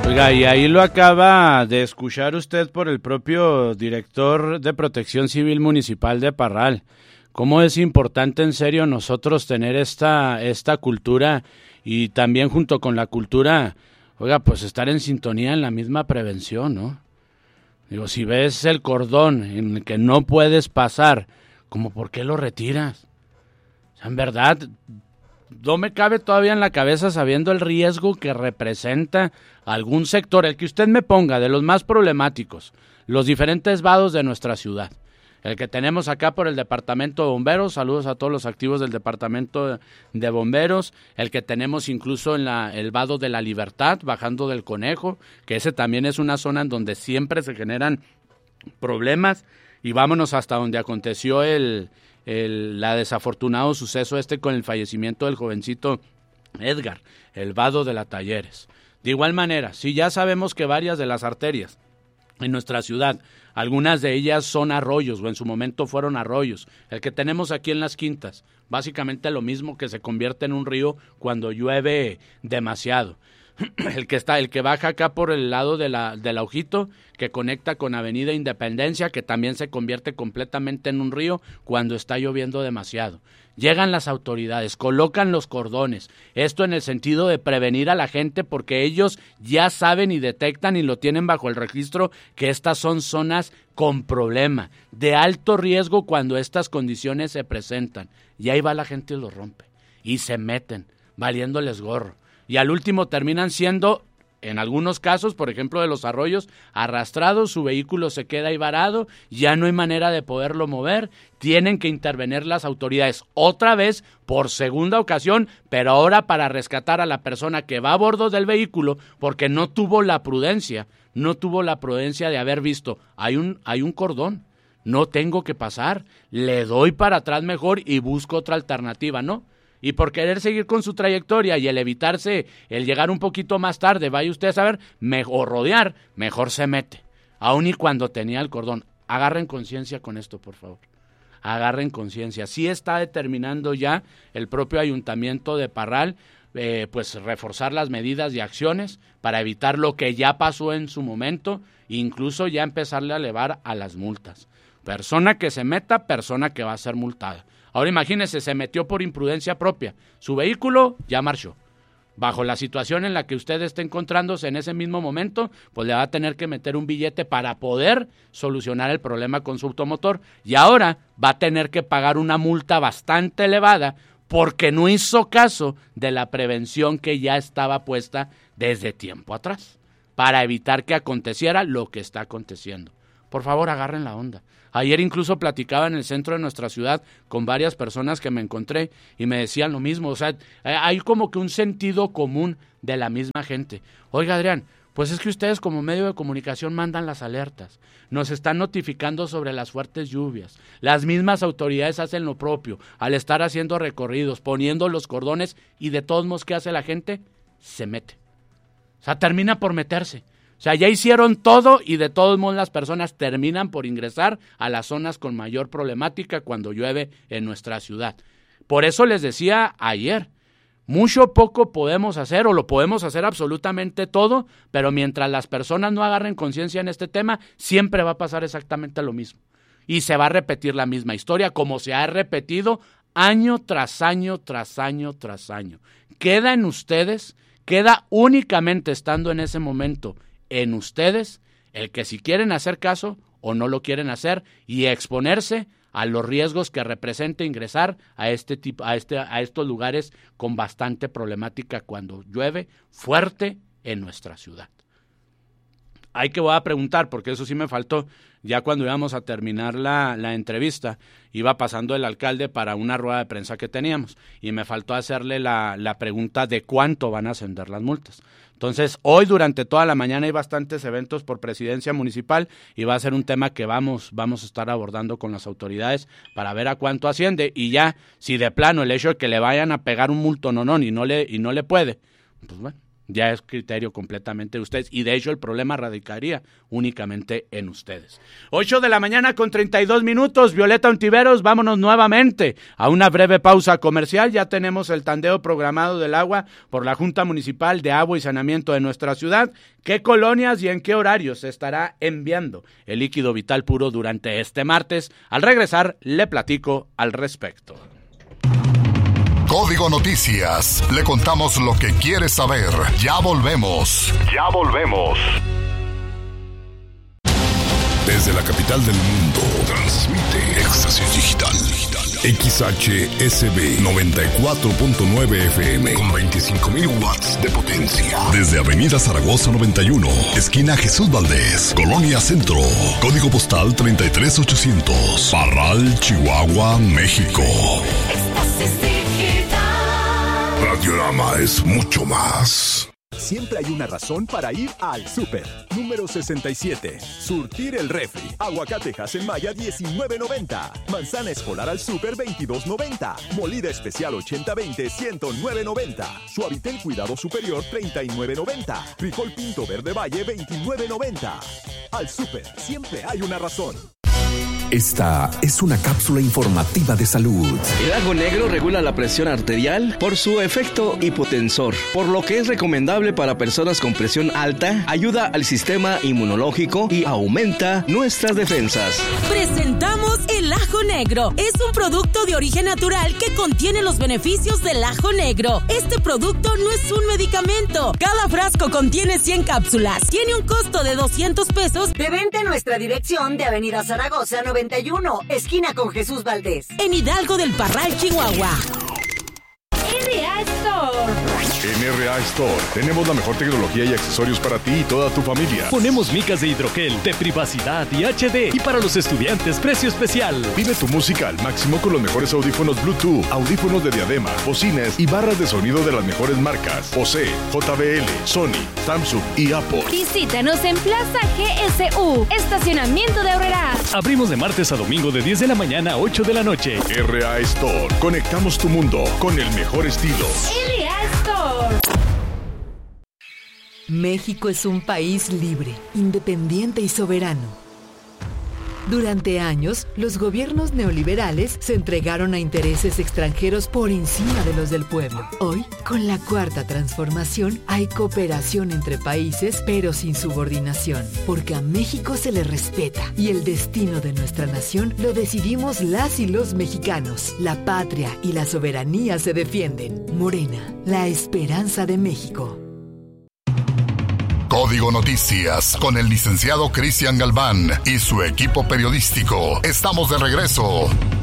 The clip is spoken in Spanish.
Oiga, y ahí lo acaba de escuchar usted por el propio director de Protección Civil Municipal de Parral. Cómo es importante en serio nosotros tener esta cultura y también junto con la cultura, oiga, pues estar en sintonía en la misma prevención, ¿no? Digo, si ves el cordón en el que no puedes pasar, ¿cómo por qué lo retiras? O sea, en verdad, no me cabe todavía en la cabeza sabiendo el riesgo que representa algún sector, el que usted me ponga, de los más problemáticos, los diferentes vados de nuestra ciudad. El que tenemos acá por el Departamento de Bomberos, saludos a todos los activos del Departamento de Bomberos, el que tenemos incluso en el vado de la Libertad, bajando del Conejo, que ese también es una zona en donde siempre se generan problemas, y vámonos hasta donde aconteció la desafortunado suceso con el fallecimiento del jovencito Edgar, el vado de la Talleres. De igual manera, si ya sabemos que varias de las arterias en nuestra ciudad, algunas de ellas son arroyos o en su momento fueron arroyos, el que tenemos aquí en Las Quintas, básicamente lo mismo que se convierte en un río cuando llueve demasiado. El que baja acá por el lado de la Ojito, que conecta con Avenida Independencia, que también se convierte completamente en un río cuando está lloviendo demasiado. Llegan las autoridades, colocan los cordones, esto en el sentido de prevenir a la gente porque ellos ya saben y detectan y lo tienen bajo el registro que estas son zonas con problema, de alto riesgo cuando estas condiciones se presentan. Y ahí va la gente y lo rompe, y se meten, valiéndoles gorro. Y al último terminan siendo, en algunos casos, por ejemplo de los arroyos, arrastrados, su vehículo se queda ahí varado, ya no hay manera de poderlo mover, tienen que intervenir las autoridades otra vez, por segunda ocasión, pero ahora para rescatar a la persona que va a bordo del vehículo, porque no tuvo la prudencia de haber visto, hay un cordón, no tengo que pasar, le doy para atrás mejor y busco otra alternativa, ¿no? Y por querer seguir con su trayectoria y el evitarse, el llegar un poquito más tarde, vaya usted a saber, o rodear, mejor se mete, aun y cuando tenía el cordón. Agarren conciencia con esto, por favor. Agarren conciencia. Sí está determinando ya el propio Ayuntamiento de Parral, pues reforzar las medidas y acciones para evitar lo que ya pasó en su momento, incluso ya empezarle a elevar a las multas. Persona que se meta, persona que va a ser multada. Ahora imagínese, se metió por imprudencia propia. Su vehículo ya marchó. Bajo la situación en la que usted esté encontrándose en ese mismo momento, pues le va a tener que meter un billete para poder solucionar el problema con su automotor. Y ahora va a tener que pagar una multa bastante elevada porque no hizo caso de la prevención que ya estaba puesta desde tiempo atrás para evitar que aconteciera lo que está aconteciendo. Por favor, agarren la onda. Ayer incluso platicaba en el centro de nuestra ciudad con varias personas que me encontré y me decían lo mismo. O sea, hay como que un sentido común de la misma gente. Oiga, Adrián, pues es que ustedes como medio de comunicación mandan las alertas. Nos están notificando sobre las fuertes lluvias. Las mismas autoridades hacen lo propio al estar haciendo recorridos, poniendo los cordones y de todos modos, ¿qué hace la gente? Se mete. O sea, termina por meterse. O sea, ya hicieron todo y de todos modos las personas terminan por ingresar a las zonas con mayor problemática cuando llueve en nuestra ciudad. Por eso les decía ayer, mucho poco podemos hacer o lo podemos hacer absolutamente todo, pero mientras las personas no agarren conciencia en este tema, siempre va a pasar exactamente lo mismo. Y se va a repetir la misma historia como se ha repetido año tras año, tras año, tras año. Queda en ustedes, queda únicamente estando en ese momento en ustedes el que si quieren hacer caso o no lo quieren hacer y exponerse a los riesgos que representa ingresar a estos lugares con bastante problemática cuando llueve fuerte en nuestra ciudad. Hay que voy a preguntar, porque eso sí me faltó, ya cuando íbamos a terminar la entrevista, iba pasando el alcalde para una rueda de prensa que teníamos, y me faltó hacerle la pregunta de cuánto van a ascender las multas. Entonces, hoy durante toda la mañana hay bastantes eventos por presidencia municipal, y va a ser un tema que vamos a estar abordando con las autoridades para ver a cuánto asciende, y ya, si de plano el hecho de que le vayan a pegar un multononón y no le puede, pues bueno, ya es criterio completamente de ustedes, y de hecho el problema radicaría únicamente en ustedes. 8:32 a.m, Violeta Ontiveros, vámonos nuevamente a una breve pausa comercial. Ya tenemos el tandeo programado del agua por la Junta Municipal de Agua y Saneamiento de nuestra ciudad. ¿Qué colonias y en qué horarios se estará enviando el líquido vital puro durante este martes? Al regresar le platico al respecto. Código Noticias, le contamos lo que quieres saber. Ya volvemos. Desde la capital del mundo, transmite Éxtasis Digital. XHSB 94.9 FM con 25,000 watts de potencia. Desde Avenida Zaragoza 91, esquina Jesús Valdés, Colonia Centro. Código postal 33800. Parral, Chihuahua, México. Radiorama es mucho más. Siempre hay una razón para ir al súper. Número 67. Surtir el refri. Aguacate Hass-en-Maya 19.90. Manzana escolar al súper 22.90. Molida especial 80-20 109.90. Suavitel cuidado superior 39.90. Frijol pinto verde valle 29.90. Al súper siempre hay una razón. Esta es una cápsula informativa de salud. El ajo negro regula la presión arterial por su efecto hipotensor, por lo que es recomendable para personas con presión alta, ayuda al sistema inmunológico y aumenta nuestras defensas. Presentamos el ajo negro. Es un producto de origen natural que contiene los beneficios del ajo negro. Este producto no es un medicamento. Cada frasco contiene 100 cápsulas. Tiene un costo de 200 pesos. De venta en nuestra dirección de Avenida Zaragoza 91, esquina con Jesús Valdés. En Hidalgo del Parral, Chihuahua. RA Store. En RA Store tenemos la mejor tecnología y accesorios para ti y toda tu familia. Ponemos micas de hidrogel, de privacidad y HD. Y para los estudiantes, precio especial. Vive tu música al máximo con los mejores audífonos Bluetooth, audífonos de diadema, bocinas y barras de sonido de las mejores marcas: Bose, JBL, Sony, Samsung y Apple. Visítanos en Plaza GSU, estacionamiento de Aurrera. Abrimos de martes a domingo de 10 de la mañana a 8 de la noche. RA Store. Conectamos tu mundo con el mejor estilo. RA Store. México es un país libre, independiente y soberano. Durante años, los gobiernos neoliberales se entregaron a intereses extranjeros por encima de los del pueblo. Hoy, con la Cuarta Transformación, hay cooperación entre países, pero sin subordinación, porque a México se le respeta y el destino de nuestra nación lo decidimos las y los mexicanos. La patria y la soberanía se defienden. Morena, la esperanza de México. Código Noticias con el licenciado Cristian Galván y su equipo periodístico. Estamos de regreso.